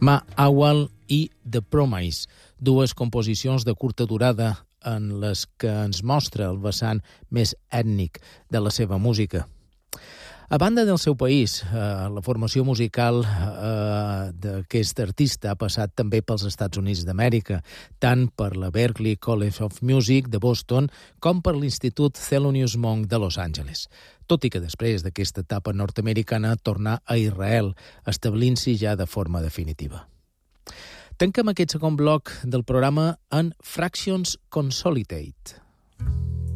Ma Awal i The Promise, dues composicions de curta durada en les que ens mostra el vessant més ètnic de la seva música. A banda del seu país, la formació musical d'aquest artista ha passat també pels Estats Units d'Amèrica, tant per la Berklee College of Music de Boston com per l'Institut Thelonious Monk de Los Angeles, tot i que després d'aquesta etapa nord-americana tornà a Israel, establint-s'hi ja de forma definitiva. Tanquem aquest segon bloc del programa en Fractions Consolidate.